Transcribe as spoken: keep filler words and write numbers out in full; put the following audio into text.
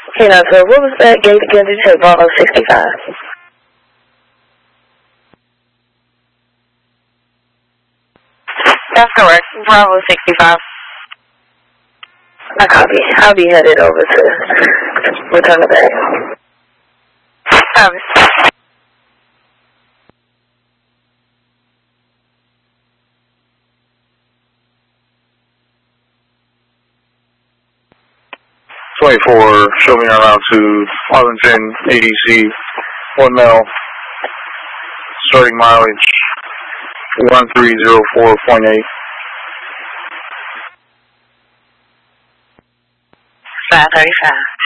Hey, now, so what was that gate again? Did you say Bravo sixty-five? That's correct. Bravo sixty-five. I copy. I'll be headed over to return the bag. Service. twenty-four, show me our route to Arlington, A D C, one mile, starting mileage, one three zero four point eight. five thirty-five.